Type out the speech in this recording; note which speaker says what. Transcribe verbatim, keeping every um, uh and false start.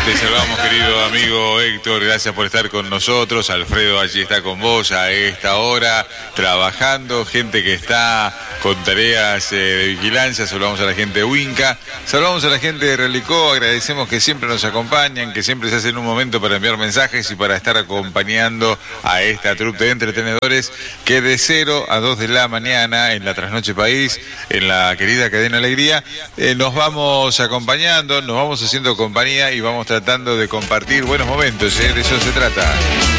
Speaker 1: Te saludamos, querido amigo Héctor, gracias por estar con nosotros. Alfredo allí está con vos a esta hora, trabajando, gente que está con tareas eh, de vigilancia. Saludamos a la gente de Winca, saludamos a la gente de Relicó, agradecemos que siempre nos acompañan, que siempre se hacen un momento para enviar mensajes y para estar acompañando a esta trupe de entretenedores que de cero a dos de la mañana en la Trasnoche País, en la querida Cadena Alegría, eh, nos vamos acompañando, nos vamos haciendo compañía y vamos tratando de compartir buenos momentos, ¿eh? De eso se trata.